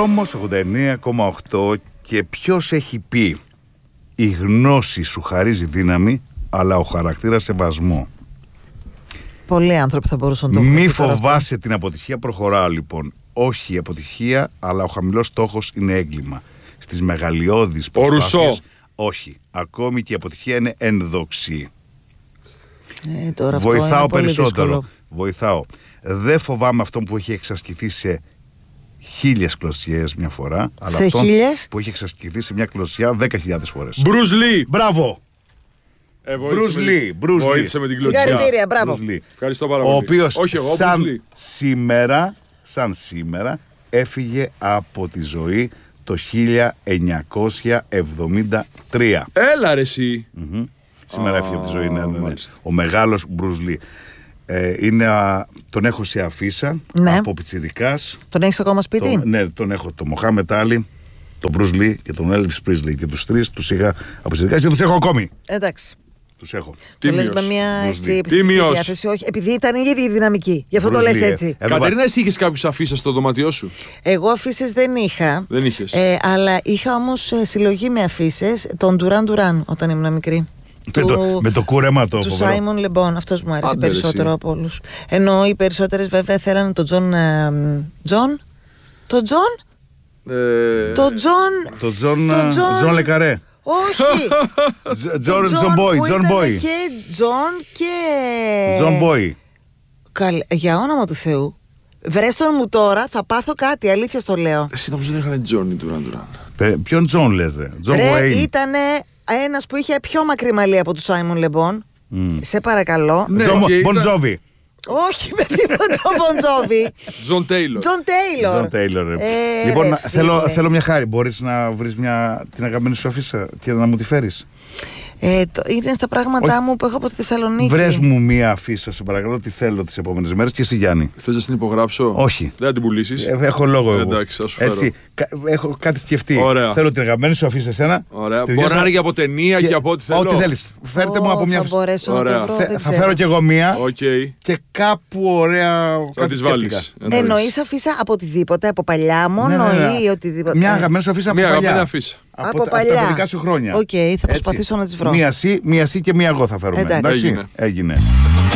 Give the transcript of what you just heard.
Δρόμος 89,8. Και ποιος έχει πει η γνώση σου χαρίζει δύναμη, αλλά ο χαρακτήρας σεβασμό. Πολλοί άνθρωποι θα μπορούσαν να το Μη φοβάσαι την αποτυχία, προχωράω λοιπόν. Όχι η αποτυχία, αλλά ο χαμηλός στόχος είναι έγκλημα. Στις μεγαλειώδεις προσπάθειες, όχι. Ακόμη και η αποτυχία είναι ενδοξή. Τώρα Βοηθάω αυτό είναι περισσότερο. πολύ Βοηθάω. Δεν φοβάμαι αυτόν που έχει εξασκηθεί σε 1000 κλωσιές μια φορά, αλλά σε αυτόν 1000? που έχει εξασκηθεί σε μια κλωσιά 10.000 φορές. Μπρουζ Λι! Μπράβο! Μπρουζ Λι! Βοήθησε με την κλωτσιά. Συγχαρητήρια, μπράβο. Ευχαριστώ πάρα πολύ. Ο οποίος Όχι εγώ, σαν σήμερα έφυγε από τη ζωή το 1973. Έλα ρε εσύ. Σήμερα έφυγε από τη ζωή, ναι. Ο μεγάλος Μπρουζ Λι. Τον έχω σε αφίσα, ναι. Από πιτσιρικάς. Τον έχεις ακόμα σπίτι? Ναι, τον έχω. Το Μοχάμετ Άλι, τον Μπρουζ Λι και τον Έλβις Πρίσλι. Και τους τρεις τους είχα από πιτσιρικάς και τους έχω ακόμη. Εντάξει. Τους έχω. Το λες με μια έτσι επιθυμητική διάθεση, όχι, επειδή ήταν ήδη δυναμική. Γι' αυτό το λες έτσι. Κατερίνα, εσύ είχες κάποιους αφίσες στο δωμάτιό σου? Εγώ αφίσες δεν είχα. Δεν είχες. Αλλά είχα όμως συλλογή με αφίσες τον Ντουράν Ντουράν όταν ήμουν μικρή. Με το κούρεμα το του Σάιμον Λεμπόν, αυτός μου άρεσε περισσότερο από όλους. Ενώ οι περισσότερες βέβαια θέλανε τον Τζον. Τζον Λεκαρέ. Όχι! Τζον Μπόι. Και Τζον και... Τζον Μπόι. Για όνομα του Θεού. Βρες τον μου τώρα, θα πάθω κάτι, αλήθεια στο λέω. Εσύ νομίζω δεν είχαν Τζον ή Ντουράν Ντουράν. Ποιον Τζον λες ρε? Ρε, ήτανε ένας που είχε πιο μακρύ μαλλί από του Σάιμον Λεμπόν. Σε παρακαλώ. Μπον Τζόβι. Όχι, με τίποτα Bon Jovi. Τζον Τέιλορ. Τζον Τέιλορ. Λοιπόν, θέλω μια χάρη. Μπορείς να βρεις την αγαπημένη σου αφίσα και να μου τη φέρεις? Είναι στα πράγματά μου που έχω από τη Θεσσαλονίκη. Βρες μου μία αφίσα, σε παρακαλώ, τι θέλω τις επόμενες μέρες. Και εσύ, Γιάννη. Θες να την υπογράψω? Όχι. Δεν θα την πουλήσεις? Έχω λόγο εγώ. Εντάξει, θα σου φέρω. Έτσι, έχω κάτι σκεφτεί. Ωραία. Θέλω την αγαπημένη σου αφίσα εσένα. Ωραία. Μπορεί να είναι και από ταινία και από ό,τι θέλω. Ό,τι θέλεις. Φέρτε μου από μια αφίσα. Θα μπορέσω να το βρω, θα φέρω κι εγώ μία. Και κάπου ωραία. Θα τις βάλεις. Εννοείς αφίσα από οτιδήποτε, από παλιά μόνο ή οτιδήποτε? Μια αγαπημένη σου αφίσα από παλιά. Από τα παιδικά σου χρόνια. Οκ, θα προσπαθήσω να τις βρω. Μία εσύ και μία εγώ θα φέρουμε. Εντάξει. Έγινε.